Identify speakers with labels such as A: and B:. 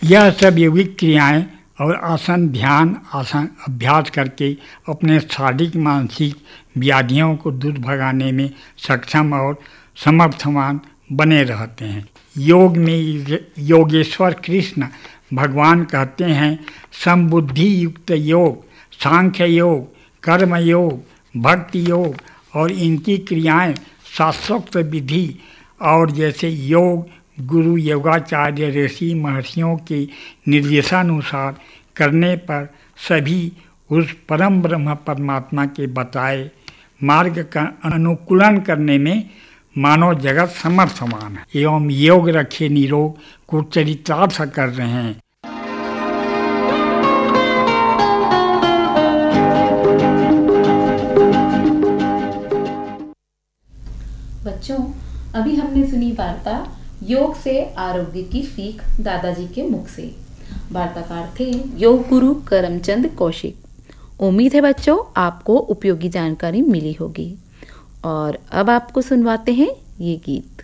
A: यह सब यौगिक क्रियाएं और आसन ध्यान आसन अभ्यास करके अपने शारीरिक मानसिक व्याधियों को दूर भगाने में सक्षम और समर्थवान बने रहते हैं। योग में योगेश्वर कृष्ण भगवान कहते हैं, समबुद्धि युक्त योग, सांख्य योग, कर्म योग, भक्ति योग और इनकी क्रियाएं शास्त्रोक्त विधि और जैसे योग गुरु योगाचार्य ऋषि महर्षियों के निर्देशानुसार करने पर सभी उस परम ब्रह्म परमात्मा के बताए मार्ग का अनुकूलन करने में मानव जगत समर्थवान है एवं योग रखे निरोग को चरितार्थ कर रहे हैं।
B: बच्चों, अभी हमने सुनी वार्ता योग से आरोग्य की सीख दादाजी के मुख से। वार्ताकार थे योग गुरु करमचंद कौशिक। उम्मीद है बच्चों आपको उपयोगी जानकारी मिली होगी। और अब आपको सुनवाते हैं ये गीत।